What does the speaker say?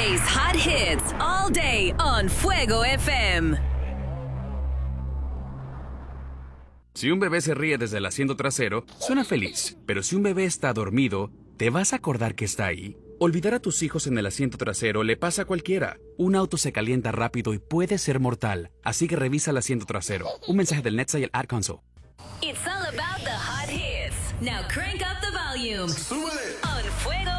Today's hot hits all day on Fuego FM. Si un bebé se ríe desde el asiento trasero, suena feliz. Pero si un bebé está dormido, ¿te vas a acordar que está ahí? Olvidar a tus hijos en el asiento trasero le pasa a cualquiera. Un auto se calienta rápido y puede ser mortal. Así que revisa el asiento trasero. Un mensaje del NHTSA y el Ad Council. It's all about the hot hits. Now crank up the volume. On Fuego